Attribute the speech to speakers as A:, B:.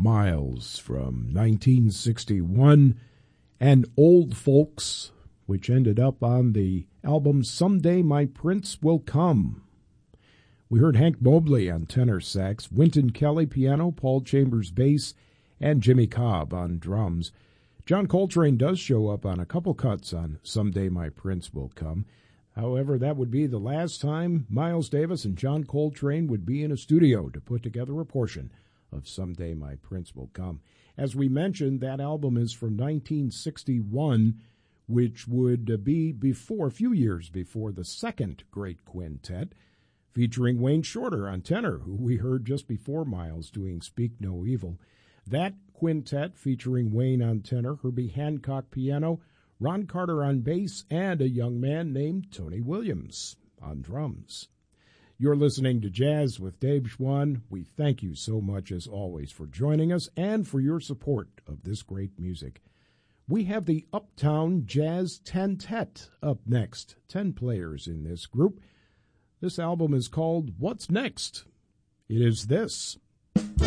A: Miles from 1961, and Old Folks, which ended up on the album Someday My Prince Will Come. We heard Hank Mobley on tenor sax, Wynton Kelly piano, Paul Chambers bass, and Jimmy Cobb on drums. John Coltrane does show up on a couple cuts on Someday My Prince Will Come. However, that would be the last time Miles Davis and John Coltrane would be in a studio to put together a portion of Someday My Prince Will Come. As we mentioned, that album is from 1961, which would be a few years before the second great quintet, featuring Wayne Shorter on tenor, who we heard just before Miles doing Speak No Evil. That quintet featuring Wayne on tenor, Herbie Hancock piano, Ron Carter on bass, and a young man named Tony Williams on drums. You're listening to Jazz with Dave Schwann. We thank you so much, as always, for joining us and for your support of this great music. We have the Uptown Jazz Tentet up next, 10 players in this group. This album is called What's Next? It is this.